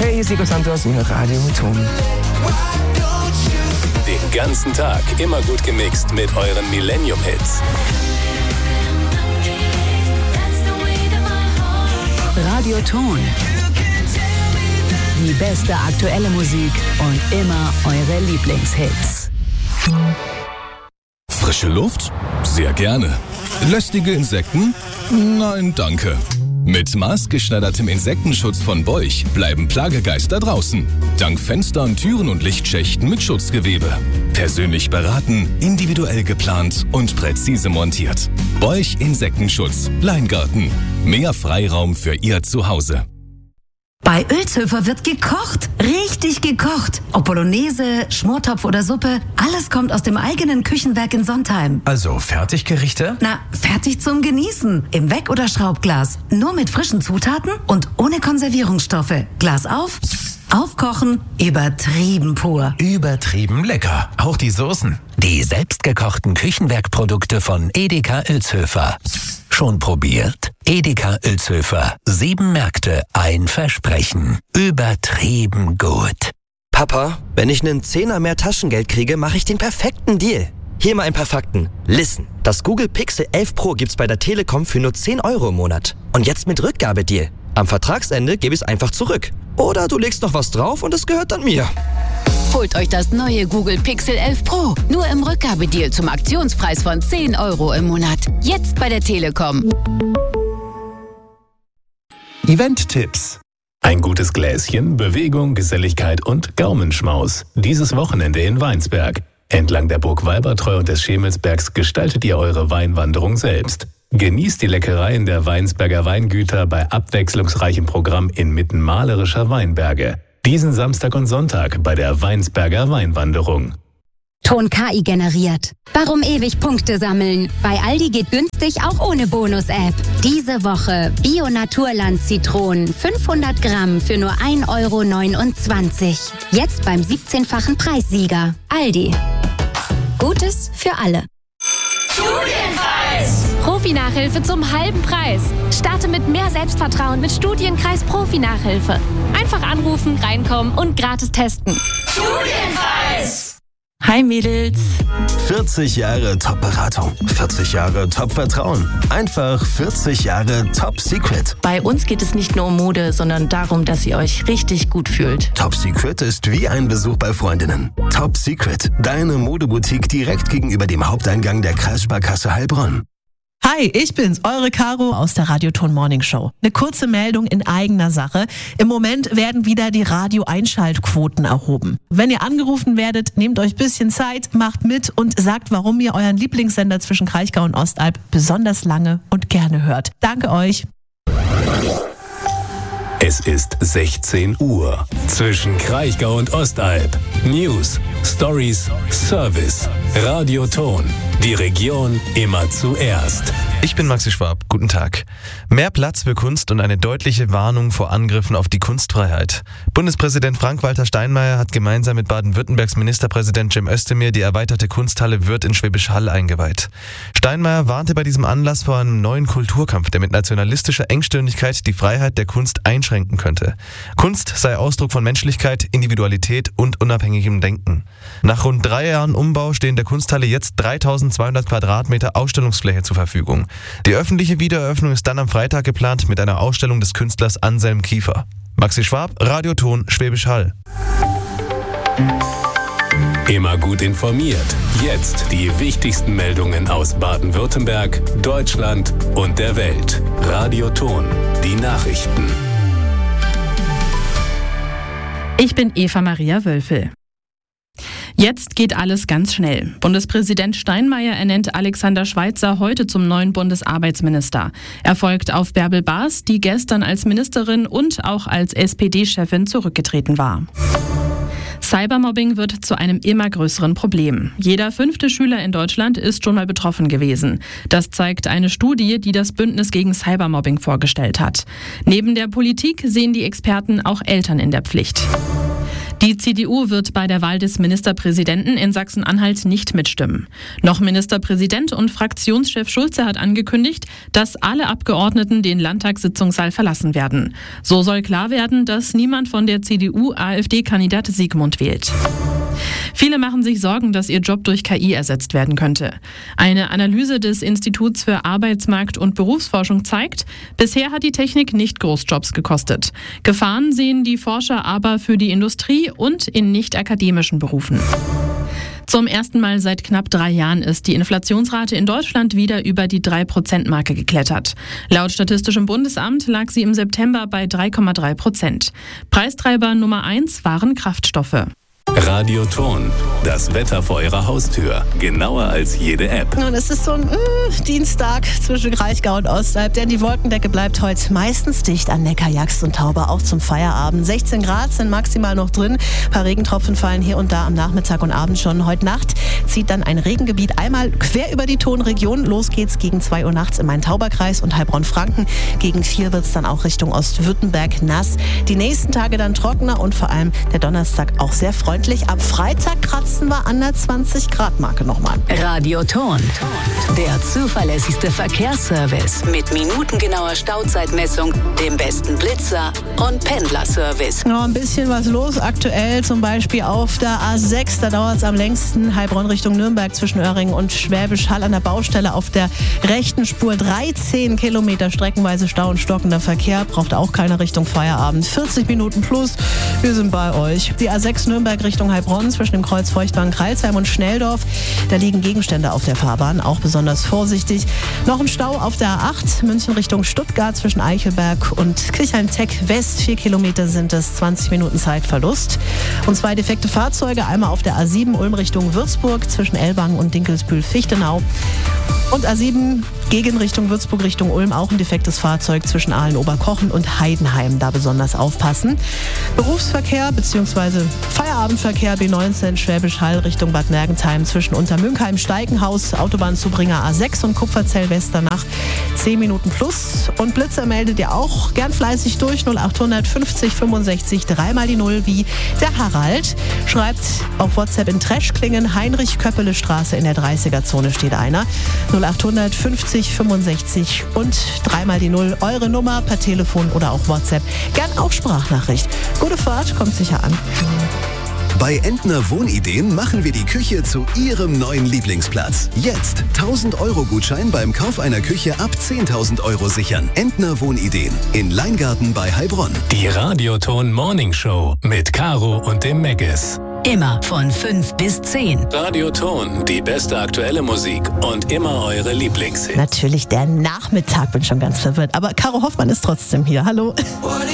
Hey, hier ist Nico Santos und Radio Ton. Den ganzen Tag immer gut gemixt mit euren Millennium-Hits. Radio Ton. Die beste aktuelle Musik und immer eure Lieblingshits. Frische Luft? Sehr gerne. Lästige Insekten? Nein, danke. Mit maßgeschneidertem Insektenschutz von Beuch bleiben Plagegeister draußen. Dank Fenstern, Türen und Lichtschächten mit Schutzgewebe. Persönlich beraten, individuell geplant und präzise montiert. Beuch Insektenschutz. Leingarten. Mehr Freiraum für Ihr Zuhause. Bei Oelzhöfer wird gekocht. Richtig gekocht. Ob Bolognese, Schmortopf oder Suppe, alles kommt aus dem eigenen Küchenwerk in Sontheim. Also Fertiggerichte? Na, fertig zum Genießen. Im Weck- oder Schraubglas. Nur mit frischen Zutaten und ohne Konservierungsstoffe. Glas auf, aufkochen, übertrieben pur. Übertrieben lecker. Auch die Soßen. Die selbstgekochten Küchenwerkprodukte von Edeka Oelzhöfer. Schon probiert? Edeka Oelzhöfer. 7 Märkte, ein Versprechen. Übertrieben gut. Papa, wenn ich einen Zehner mehr Taschengeld kriege, mache ich den perfekten Deal. Hier mal ein paar Fakten. Listen, das Google Pixel 11 Pro gibt's bei der Telekom für nur 10 € im Monat. Und jetzt mit Rückgabedeal. Am Vertragsende gebe ich es einfach zurück. Oder du legst noch was drauf und es gehört dann mir. Holt euch das neue Google Pixel 11 Pro. Nur im Rückgabedeal zum Aktionspreis von 10 € im Monat. Jetzt bei der Telekom. Event-Tipps. Ein gutes Gläschen, Bewegung, Geselligkeit und Gaumenschmaus. Dieses Wochenende in Weinsberg. Entlang der Burg Walbertreu und des Schemelsbergs gestaltet ihr eure Weinwanderung selbst. Genießt die Leckereien der Weinsberger Weingüter bei abwechslungsreichem Programm inmitten malerischer Weinberge. Diesen Samstag und Sonntag bei der Weinsberger Weinwanderung. Ton KI generiert. Warum ewig Punkte sammeln? Bei Aldi geht günstig auch ohne Bonus-App. Diese Woche Bio-Naturland Zitronen 500 Gramm für nur 1,29 €. Jetzt beim 17-fachen Preissieger. Aldi. Gutes für alle. Studienkreis! Profi-Nachhilfe zum halben Preis. Starte mit mehr Selbstvertrauen mit Studienkreis Profi-Nachhilfe. Einfach anrufen, reinkommen und gratis testen. Studienkreis! Hi Mädels. 40 Jahre Top-Beratung, 40 Jahre Top-Vertrauen, einfach 40 Jahre Top-Secret. Bei uns geht es nicht nur um Mode, sondern darum, dass ihr euch richtig gut fühlt. Top-Secret ist wie ein Besuch bei Freundinnen. Top-Secret, deine Modeboutique direkt gegenüber dem Haupteingang der Kreissparkasse Heilbronn. Hi, ich bin's, eure Caro aus der Radio Ton Morning Show. Eine kurze Meldung in eigener Sache. Im Moment werden wieder die Radio-Einschaltquoten erhoben. Wenn ihr angerufen werdet, nehmt euch ein bisschen Zeit, macht mit und sagt, warum ihr euren Lieblingssender zwischen Kraichgau und Ostalb besonders lange und gerne hört. Danke euch. Es ist 16 Uhr. Zwischen Kraichgau und Ostalb. News, Stories, Service. Radio Ton. Die Region immer zuerst. Ich bin Maxi Schwab. Guten Tag. Mehr Platz für Kunst und eine deutliche Warnung vor Angriffen auf die Kunstfreiheit. Bundespräsident Frank-Walter Steinmeier hat gemeinsam mit Baden-Württembergs Ministerpräsident Cem Özdemir die erweiterte Kunsthalle Würth in Schwäbisch Hall eingeweiht. Steinmeier warnte bei diesem Anlass vor einem neuen Kulturkampf, der mit nationalistischer Engstirnigkeit die Freiheit der Kunst einschränken könnte. Kunst sei Ausdruck von Menschlichkeit, Individualität und unabhängigem Denken. Nach rund 3 Jahren Umbau stehen der Kunsthalle jetzt 3200 Quadratmeter Ausstellungsfläche zur Verfügung. Die öffentliche Wiedereröffnung ist dann am Freitag geplant mit einer Ausstellung des Künstlers Anselm Kiefer. Maxi Schwab, Radio Ton, Schwäbisch Hall. Immer gut informiert. Jetzt die wichtigsten Meldungen aus Baden-Württemberg, Deutschland und der Welt. Radio Ton, die Nachrichten. Ich bin Eva Maria Wölfel. Jetzt geht alles ganz schnell. Bundespräsident Steinmeier ernennt Alexander Schweitzer heute zum neuen Bundesarbeitsminister. Er folgt auf Bärbel Baas, die gestern als Ministerin und auch als SPD-Chefin zurückgetreten war. Cybermobbing wird zu einem immer größeren Problem. Jeder 5. Schüler in Deutschland ist schon mal betroffen gewesen. Das zeigt eine Studie, die das Bündnis gegen Cybermobbing vorgestellt hat. Neben der Politik sehen die Experten auch Eltern in der Pflicht. Die CDU wird bei der Wahl des Ministerpräsidenten in Sachsen-Anhalt nicht mitstimmen. Noch Ministerpräsident und Fraktionschef Schulze hat angekündigt, dass alle Abgeordneten den Landtagssitzungssaal verlassen werden. So soll klar werden, dass niemand von der CDU-AfD-Kandidat Siegmund wählt. Viele machen sich Sorgen, dass ihr Job durch KI ersetzt werden könnte. Eine Analyse des Instituts für Arbeitsmarkt- und Berufsforschung zeigt, bisher hat die Technik nicht Großjobs gekostet. Gefahren sehen die Forscher aber für die Industrie und in nicht-akademischen Berufen. Zum ersten Mal seit knapp 3 Jahren ist die Inflationsrate in Deutschland wieder über die 3%-Marke geklettert. Laut Statistischem Bundesamt lag sie im September bei 3,3%. Preistreiber Nummer 1 waren Kraftstoffe. Radioton, das Wetter vor Ihrer Haustür. Genauer als jede App. Und es ist so ein Dienstag zwischen Kraichgau und Ostalb, denn die Wolkendecke bleibt heute meistens dicht an Neckar, Jagst und Tauber, auch zum Feierabend. 16 Grad sind maximal noch drin. Ein paar Regentropfen fallen hier und da am Nachmittag und Abend schon. Heute Nacht zieht dann ein Regengebiet einmal quer über die Tonregion. Los geht's gegen 2 Uhr nachts im Main-Tauber-Kreis und Heilbronn-Franken. Gegen 4 wird's dann auch Richtung Ostwürttemberg nass. Die nächsten Tage dann trockener und vor allem der Donnerstag auch sehr freundlich. Ab Freitag kratzen wir an der 20-Grad-Marke nochmal. Radioton, der zuverlässigste Verkehrsservice mit minutengenauer Stauzeitmessung, dem besten Blitzer und Pendlerservice. Noch ein bisschen was los aktuell, zum Beispiel auf der A6, da dauert es am längsten, Heilbronn Richtung Nürnberg zwischen Öhringen und Schwäbisch Hall an der Baustelle auf der rechten Spur. 13 Kilometer streckenweise Stau und stockender Verkehr, braucht auch keiner Richtung Feierabend. 40 Minuten plus, wir sind bei euch. Die A6 Nürnberg Richtung Heilbronn zwischen dem Kreuz Feuchtwagen-Kreilsheim und Schnelldorf. Da liegen Gegenstände auf der Fahrbahn, auch besonders vorsichtig. Noch im Stau auf der A8 München Richtung Stuttgart zwischen Eichelberg und Kirchheim-Tech West. 4 Kilometer sind es, 20 Minuten Zeitverlust. Und 2 defekte Fahrzeuge, einmal auf der A7 Ulm Richtung Würzburg zwischen Elbangen und Dinkelsbühl-Fichtenau. Und A7 gegen Richtung Würzburg, Richtung Ulm, auch ein defektes Fahrzeug zwischen Aalen-Oberkochen und Heidenheim. Da besonders aufpassen. Berufsverkehr bzw. Feierabendverkehr B19 Schwäbisch Hall Richtung Bad Mergentheim zwischen Untermünkheim, Steigenhaus, Autobahnzubringer A6 und Kupferzell-Westernach. 10 Minuten plus. Und Blitzer meldet ihr auch gern fleißig durch. 0800 50 65 3 die 0 wie der Harald. Schreibt auf WhatsApp in Treschklingen, Heinrich-Köppele-Straße in der 30er-Zone steht einer. 0800 50 65 und 3 die 0. Eure Nummer per Telefon oder auch WhatsApp. Gern auch Sprachnachricht. Gute Fahrt, kommt sicher an. Bei Entner Wohnideen machen wir die Küche zu Ihrem neuen Lieblingsplatz. Jetzt 1.000-Euro-Gutschein beim Kauf einer Küche ab 10.000 Euro sichern. Entner Wohnideen in Leingarten bei Heilbronn. Die Radioton Morning Show mit Caro und dem Meggis. Immer von 5 bis 10. Radioton, die beste aktuelle Musik und immer eure Lieblingshits. Natürlich der Nachmittag, bin schon ganz verwirrt. Aber Caro Hoffmann ist trotzdem hier. Hallo.